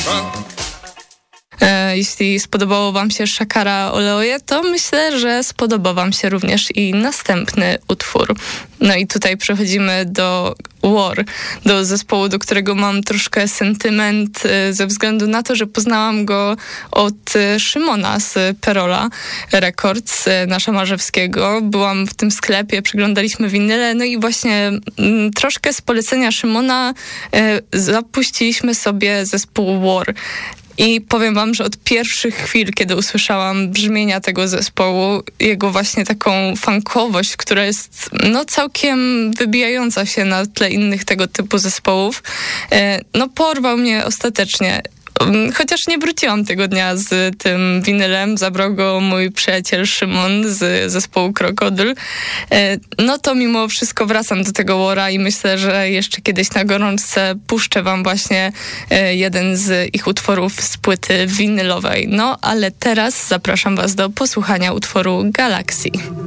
Jeśli spodobało wam się Shakara Oleoye, to myślę, że spodoba wam się również i następny utwór. No i tutaj przechodzimy do War, do zespołu, do którego mam troszkę sentyment ze względu na to, że poznałam go od Szymona z Perola Records na Szamorzewskiego. Byłam w tym sklepie, przeglądaliśmy winyle, no i właśnie troszkę z polecenia Szymona zapuściliśmy sobie zespół War. I powiem wam, że od pierwszych chwil, kiedy usłyszałam brzmienia tego zespołu, jego właśnie taką funkowość, która jest całkiem wybijająca się na tle innych tego typu zespołów, porwał mnie ostatecznie. Chociaż nie wróciłam tego dnia z tym winylem, zabrał go mój przyjaciel Szymon z zespołu Krokodyl. To mimo wszystko wracam do tego Wara i myślę, że jeszcze kiedyś na gorączce puszczę wam właśnie jeden z ich utworów z płyty winylowej. Ale teraz zapraszam was do posłuchania utworu Galaxy.